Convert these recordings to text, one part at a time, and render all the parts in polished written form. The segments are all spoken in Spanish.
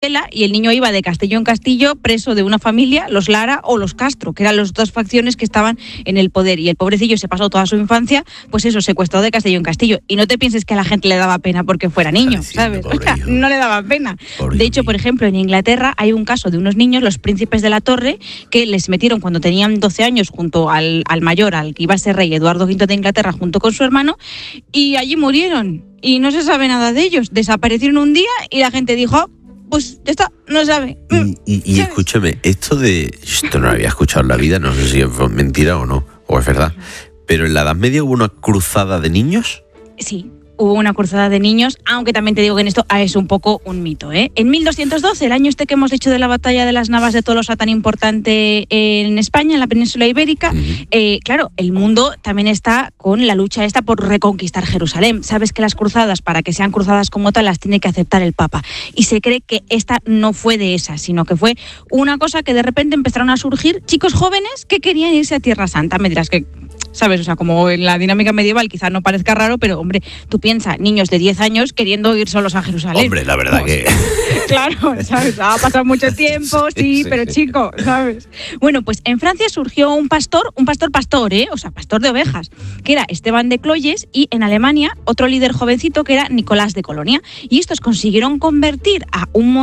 y el niño iba de castillo en castillo preso de una familia, los Lara o los Castro, que eran las dos facciones que estaban en el poder, y el pobrecillo se pasó toda su infancia, pues eso, secuestrado de castillo en castillo. Y no te pienses que a la gente le daba pena porque fuera niño, ¿sabes? O sea, no le daba pena. De hecho, por ejemplo, en Inglaterra hay un caso de unos niños, los príncipes de la Torre, que les metieron cuando tenían 12 años junto al mayor, al que iba a ser rey, Eduardo V de Inglaterra, junto con su hermano, y allí murieron. Y no se sabe nada de ellos. Desaparecieron un día y la gente dijo, pues ya está, no sabe. Y escúchame, esto no lo había escuchado en la vida, no sé si es mentira o no, o es verdad, pero en la Edad Media hubo una cruzada de niños. Sí, hubo una cruzada de niños, aunque también te digo que en esto es un poco un mito, ¿eh? En 1212, el año que hemos hecho de la batalla de las Navas de Tolosa tan importante en España, en la península ibérica, claro, el mundo también está con la lucha esta por reconquistar Jerusalén. Sabes que las cruzadas, para que sean cruzadas como tal, las tiene que aceptar el Papa. Y se cree que esta no fue de esas, sino que fue una cosa que de repente empezaron a surgir chicos jóvenes que querían irse a Tierra Santa. Me dirás que, ¿sabes? O sea, como en la dinámica medieval quizás no parezca raro, pero hombre, tú piensas, niños de 10 años queriendo ir solos a Jerusalén. Hombre, la verdad que... Claro, ¿sabes? Ha pasado mucho tiempo, sí, pero chico, ¿sabes? Bueno, pues en Francia surgió un pastor, o sea, pastor de ovejas, que era Esteban de Cloyes, y en Alemania otro líder jovencito que era Nicolás de Colonia. Y estos consiguieron convencer a un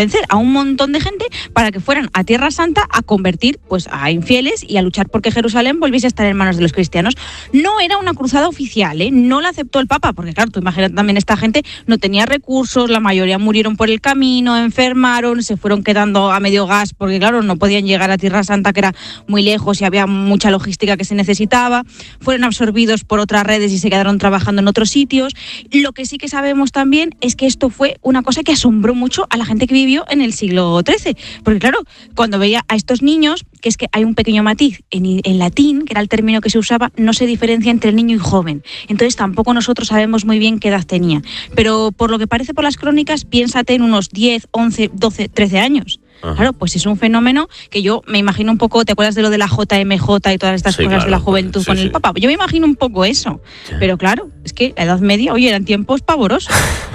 montón de gente para que fueran a Tierra Santa a convertir pues a infieles y a luchar porque Jerusalén volviese a estar en manos de los cristianos. No era una cruzada oficial, no la aceptó el Papa, porque claro, tú imagínate también, esta gente no tenía recursos, la mayoría murieron por el camino, enfermaron, se fueron quedando a medio gas, porque claro, no podían llegar a Tierra Santa, que era muy lejos y había mucha logística que se necesitaba, fueron absorbidos por otras redes y se quedaron trabajando en otros sitios. Lo que sí que sabemos también es que esto fue una cosa que asombró mucho a la gente que vivió en el siglo XIII, porque claro, cuando veía a estos niños, que es que hay un pequeño matiz, en latín, que era el término que se usaba, no se diferencia entre el niño y joven, entonces tampoco nosotros sabemos muy bien qué edad tenía, pero por lo que parece por las crónicas, piénsate en unos 10, 11, 12, 13 años. Ajá. Claro, pues es un fenómeno que yo me imagino un poco, ¿te acuerdas de lo de la JMJ y todas estas cosas, claro, de la juventud con el Papa? Yo me imagino un poco eso, pero claro, es que la Edad Media, oye, eran tiempos pavorosos.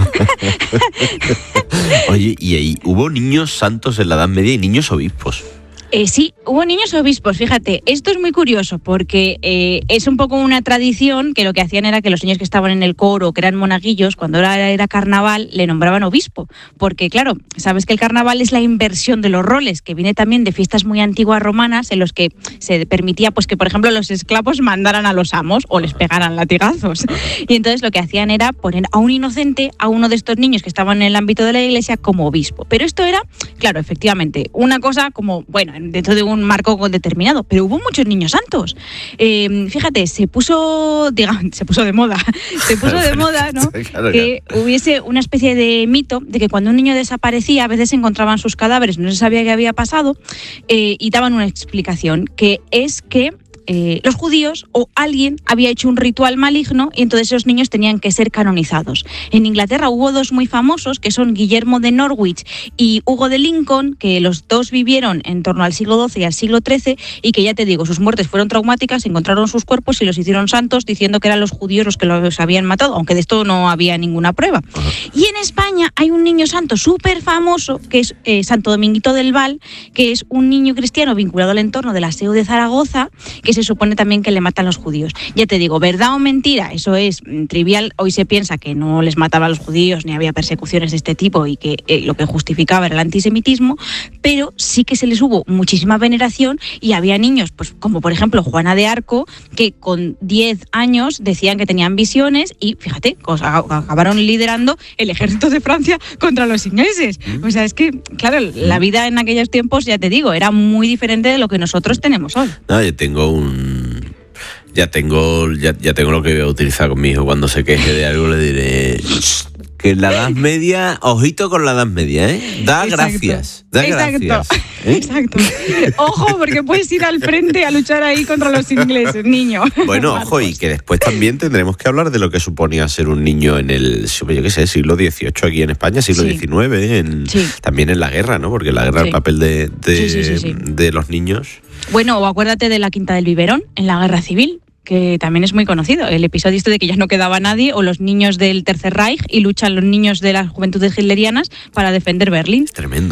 Oye, y ahí hubo niños santos en la Edad Media y niños obispos. Sí, hubo niños obispos, fíjate, esto es muy curioso porque es un poco una tradición que lo que hacían era que los niños que estaban en el coro, que eran monaguillos, cuando era carnaval, le nombraban obispo, porque claro, sabes que el carnaval es la inversión de los roles, que viene también de fiestas muy antiguas romanas en los que se permitía pues que, por ejemplo, los esclavos mandaran a los amos o les pegaran latigazos, y entonces lo que hacían era poner a un inocente, a uno de estos niños que estaban en el ámbito de la iglesia, como obispo, pero esto era, claro, efectivamente, una cosa como, bueno, dentro de un marco determinado, pero hubo muchos niños santos. Fíjate, se puso de moda, ¿no? Claro, que hubiese una especie de mito de que cuando un niño desaparecía, a veces se encontraban sus cadáveres, no se sabía qué había pasado, y daban una explicación, que es que los judíos o alguien había hecho un ritual maligno y entonces esos niños tenían que ser canonizados. En Inglaterra hubo dos muy famosos, que son Guillermo de Norwich y Hugo de Lincoln, que los dos vivieron en torno al siglo XII y al siglo XIII, y que ya te digo, sus muertes fueron traumáticas, encontraron sus cuerpos y los hicieron santos, diciendo que eran los judíos los que los habían matado, aunque de esto no había ninguna prueba. Y en España hay un niño santo súper famoso, que es Santo Dominguito del Val, que es un niño cristiano vinculado al entorno de la SEU de Zaragoza, que se supone también que le matan los judíos. Ya te digo, verdad o mentira, eso es trivial. Hoy se piensa que no les mataba a los judíos ni había persecuciones de este tipo y que lo que justificaba era el antisemitismo, pero sí que se les hubo muchísima veneración y había niños, pues como por ejemplo Juana de Arco, que con 10 años decían que tenían visiones y fíjate, acabaron liderando el ejército de Francia contra los ingleses. O sea, es que, claro, la vida en aquellos tiempos, ya te digo, era muy diferente de lo que nosotros tenemos hoy. No, yo tengo Ya tengo lo que voy a utilizar con mi hijo. Cuando se queje de algo le diré que en la Edad Media, ojito con la Edad Media, da gracias. Exacto. Ojo, porque puedes ir al frente a luchar ahí contra los ingleses, niño. Bueno, ojo, y que después también tendremos que hablar de lo que suponía ser un niño en el, yo qué sé, siglo XVIII aquí en España, siglo XIX, también en la guerra, ¿no? Porque en la guerra el papel de los niños. Bueno, o acuérdate de la Quinta del Biberón en la Guerra Civil. que también es muy conocido. El episodio este de que ya no quedaba nadie, o los niños del Tercer Reich, y luchan los niños de las juventudes hitlerianas para defender Berlín. Es tremendo.